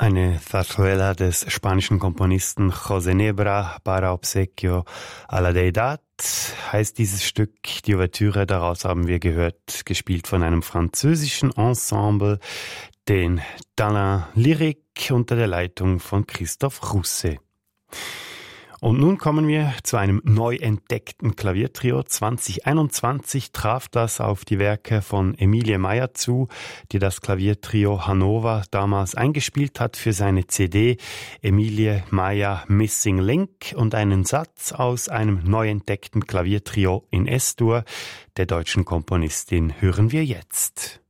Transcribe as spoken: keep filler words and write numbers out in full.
Eine Zarzuela des spanischen Komponisten José Nebra para Obsequio a la Deidad heißt dieses Stück. Die Ouvertüre daraus haben wir gehört, gespielt von einem französischen Ensemble, den Dalin Lyrique unter der Leitung von Christophe Rousset. Und nun kommen wir zu einem neu entdeckten Klaviertrio. zwanzig einundzwanzig traf das auf die Werke von Emilie Meyer zu, die das Klaviertrio Hannover damals eingespielt hat für seine C D Emilie Meyer Missing Link, und einen Satz aus einem neu entdeckten Klaviertrio in S-Dur der deutschen Komponistin hören wir jetzt.